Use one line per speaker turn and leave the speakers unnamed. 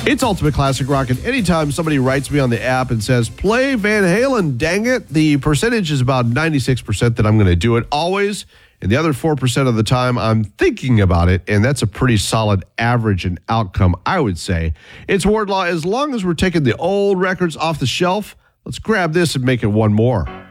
It's Ultimate Classic Rock, and anytime somebody writes me on the app and says, play Van Halen, dang it, the percentage is about 96% that I'm going to do it always, and the other 4% of the time I'm thinking about it, and that's a pretty solid average and outcome, I would say. It's Wardlaw. As long as we're taking the old records off the shelf, let's grab this and make it one more.